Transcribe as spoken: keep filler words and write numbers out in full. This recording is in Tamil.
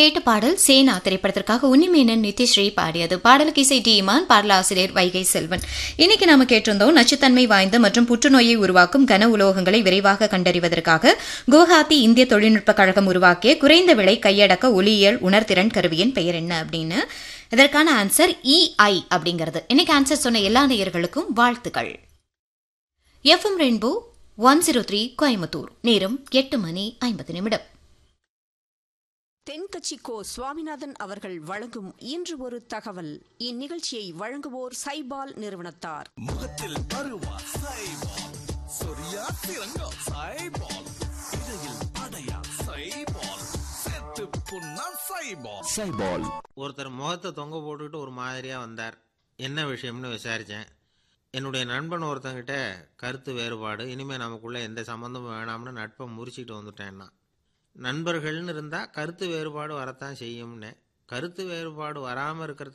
கேட்ட பாடல் சேனா திரைப்படத்திற்காக உன்னிமேனன் நித்யஸ்ரீ பாடியது. பாடலுக்கு இசை டி இமான், பாடலாசிரியர் வைகை செல்வன். இன்னைக்கு நாம கேட்டிருந்தோம், நச்சுத்தன்மை வாய்ந்த மற்றும் புற்றுநோயை உருவாக்கும் கன உலோகங்களை விரைவாக கண்டறிவதற்காக குவஹாத்தி இந்திய தொழில்நுட்ப கழகம் உருவாக்கிய குறைந்த விலை கையடக்க ஒலியியல் உணர்திறன் கருவியின் பெயர் என்ன அப்படின்னு. இதற்கான ஆன்சர் இஐ அப்படிங்கிறது. இன்னைக்கு ஆன்சர் சொன்ன எல்லா நேயர்களுக்கும் வாழ்த்துக்கள். FM rainbow one zero three Coimbatore. நேரம் எட்டு மணி ஐம்பது நிமிடம். தென்கட்சி கோ சுவாமிநாதன் அவர்கள் வழங்கும் இன்று ஒரு தகவல். இந்நிகழ்ச்சியை வழங்குவோர் சைபால் நிறுவனத்தார். முகத்தில் பருவா சைபால், சொரியா சிறங்கா சைபால், இடையில் அடையா சைபால், செத்து புண்ணா சைபால். சைபால். ஒருத்தர் முகத்தை தொங்க போட்டுக்கிட்டு ஒரு மாதிரியா வந்தார். என்ன விஷயம்னு விசாரிச்சேன். என்னுடைய நண்பன் ஒருத்தங்கிட்ட கருத்து வேறுபாடு, இனிமே நமக்குள்ள எந்த சம்மந்தமும் வேணாம்னு நட்பை முறிச்சிட்டு வந்துட்டேன்னா. நண்பர்கள்னு இருந்தால் கருத்து வேறுபாடு வரத்தான் செய்யும்னு. கருத்து வேறுபாடு வராமல் இருக்கிறது